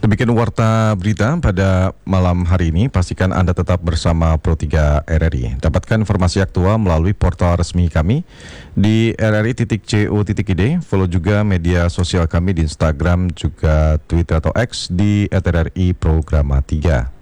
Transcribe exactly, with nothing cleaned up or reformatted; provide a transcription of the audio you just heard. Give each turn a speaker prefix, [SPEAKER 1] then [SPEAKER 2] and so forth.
[SPEAKER 1] Demikian warta berita pada malam hari ini. Pastikan Anda tetap bersama Pro tiga R R I. Dapatkan informasi aktual melalui portal resmi kami di r r i titik co titik i d. Follow juga media sosial kami di Instagram juga Twitter atau X di at r r i programa tiga.